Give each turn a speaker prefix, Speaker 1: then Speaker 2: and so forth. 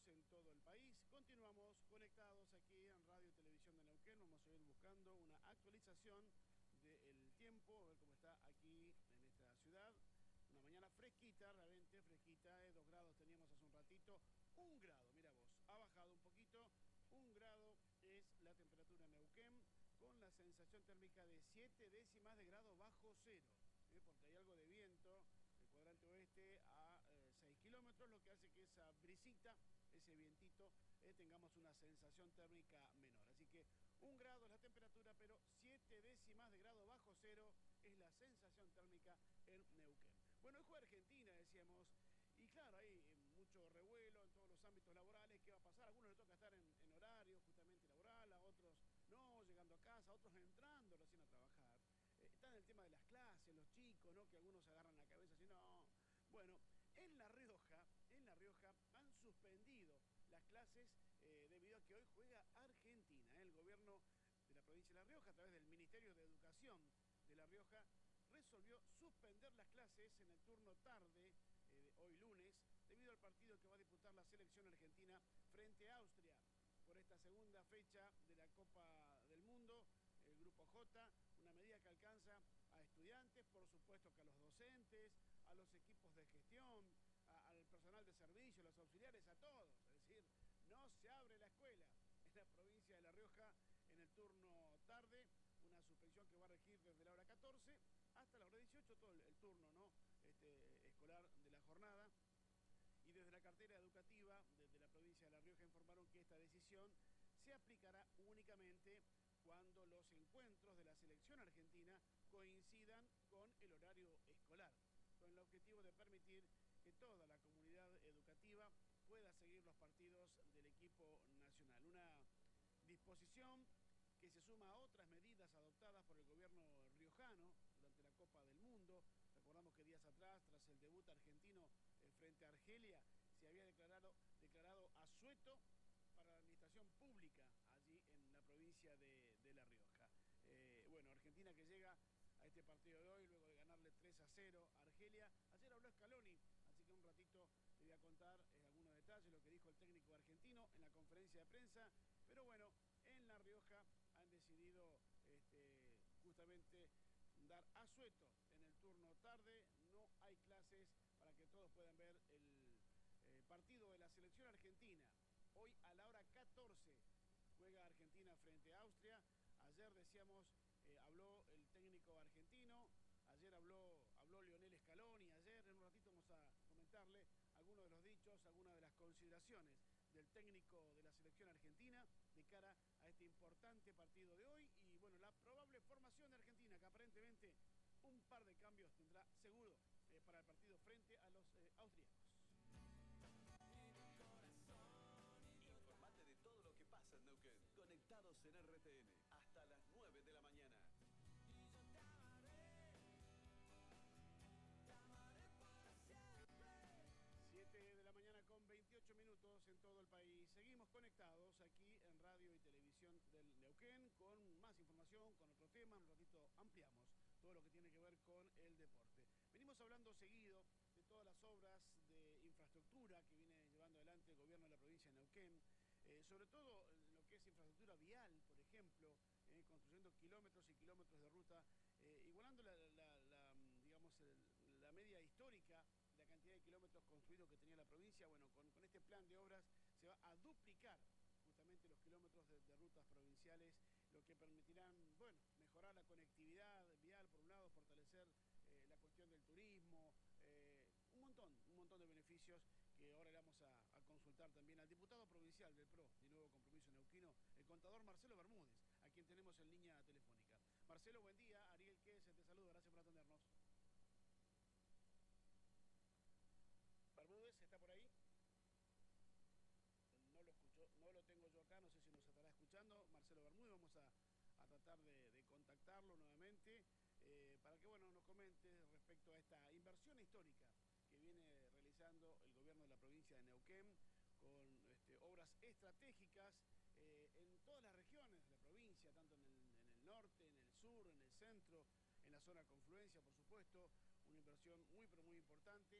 Speaker 1: en todo el país. Continuamos conectados aquí en Radio y Televisión de Neuquén. Vamos a ir buscando una actualización del tiempo, a ver cómo está aquí en esta ciudad. Una mañana fresquita, realmente fresquita, 2 grados teníamos hace un ratito. 1 grado, mira vos, ha bajado un poquito. 1 grado es la temperatura en Neuquén, con la sensación térmica de 7 décimas de grado bajo cero, porque hay algo de viento. El cuadrante oeste a 6 kilómetros, lo que hace que esa brisita, ese vientito, tengamos una sensación térmica menor. Así que 1 grado es la temperatura, pero 7 décimas de grado bajo cero es la sensación térmica en Neuquén. Bueno, hoy juega Argentina, decíamos, y claro, hay mucho revuelo en todos los ámbitos laborales. ¿Qué va a pasar? A algunos les toca estar en horario justamente laboral, a otros no, llegando a casa, a otros entrando recién a trabajar. Está en el tema de las clases, los chicos, ¿no? Que algunos se agarran la cabeza así, no. Bueno, en La Rioja han suspendido las clases debido a que hoy juega Argentina. El gobierno de la provincia de La Rioja, a través del Ministerio de Educación de La Rioja, resolvió suspender las clases en el turno tarde de hoy lunes, debido al partido que va a disputar la selección argentina frente a Austria por esta segunda fecha de la Copa del Mundo. El Grupo J, una medida que alcanza a estudiantes, por supuesto que a los docentes, a los equipos de gestión, al personal de servicio, los auxiliares, a todos. Es decir, no se abre la escuela en la provincia de La Rioja en el turno tarde, una suspensión que va a regir desde la hora 14 hasta la hora 18, todo el turno, ¿no? Escolar de la jornada. Y desde la cartera educativa de la provincia de La Rioja informaron que esta decisión se aplicará únicamente cuando los encuentros de la selección argentina coincidan con el horario escolar, con el objetivo de permitir que toda la comunidad educativa pueda seguir los partidos del equipo nacional. Una disposición que se suma a otras medidas adoptadas por el gobierno riojano durante la Copa del Mundo. Recordamos que días atrás, tras el debut argentino frente a Argelia, se había declarado asueto para la administración pública allí en la provincia de La Rioja. Bueno, Argentina que llega a este partido de hoy luego de ganarle 3-0 a Argelia. Ayer habló Scaloni, así que un ratito le voy a contar algunos detalles, lo que dijo el técnico argentino en la conferencia de prensa. Pero bueno, en La Rioja han decidido justamente dar asueto en el turno tarde. No hay clases para que todos puedan ver el partido de la selección argentina. Hoy a la hora 14 juega Argentina frente a Austria. Ayer decíamos, habló el técnico argentino, ayer habló Lionel Scaloni. Ayer en un ratito vamos a comentarle algunos de los dichos, algunas de las consideraciones del técnico de la selección argentina de cara a este importante partido de hoy. Y bueno, la probable formación de Argentina, que aparentemente un par de cambios tendrá seguro para el partido frente a los austríacos.
Speaker 2: Informate de todo lo que pasa en Neuquén. Conectados en RTN hasta las 9 de la mañana.
Speaker 1: 7 de la mañana con 28 minutos en todo el país. Seguimos conectados aquí en Radio y Televisión del Neuquén con más información, con otro tema. En un ratito ampliamos todo lo que tiene que ver con el deporte. Venimos hablando seguido de todas las obras de infraestructura que viene llevando adelante el gobierno de la provincia de Neuquén. Sobre todo lo que es infraestructura vial, por ejemplo, construyendo kilómetros y kilómetros de ruta, igualando digamos, la media histórica, la cantidad de kilómetros construidos que tenía la provincia. Bueno, con este plan de obras se va a duplicar justamente los kilómetros de rutas provinciales, lo que permitirán, bueno, mejorar la conectividad vial, por un lado, fortalecer la cuestión del turismo, un montón de beneficios que ahora le vamos a consultar también al diputado provincial del PRO, de Nuevo Compromiso Neuquino, el contador Marcelo Bermúdez, a quien tenemos en línea telefónica. Marcelo, buen día. Ariel Kess te saluda, gracias por atendernos. Bermúdez, ¿está por ahí? No lo escucho, no lo tengo yo acá, no sé si nos estará escuchando. Marcelo Bermúdez, vamos a tratar de contactarlo nuevamente para que, bueno, nos comente respecto a esta inversión histórica que viene realizando el gobierno de la provincia de Neuquén con obras estratégicas en todas las regiones de la provincia, tanto en el norte, en el sur, en el centro, en la zona confluencia, por supuesto. Una inversión muy, pero muy importante.